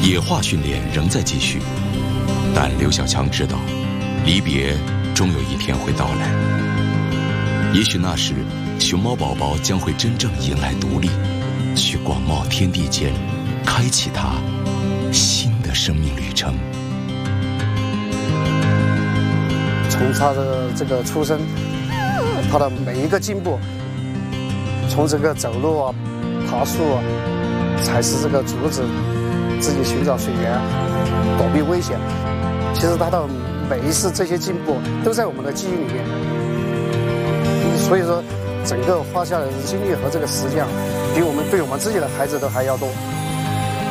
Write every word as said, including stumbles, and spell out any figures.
野化训练仍在继续，但刘小强知道，离别终有一天会到来。也许那时，熊猫宝宝将会真正迎来独立，去广袤天地间，开启它新的生命旅程。 从他的这个出生，他的每一个进步，从这个走路啊、爬树啊、采食这个竹子，自己寻找水源、躲避危险，其实他的每一次这些进步都在我们的记忆里面。所以说，整个花下来的精力和这个实践，比我们对我们自己的孩子都还要多。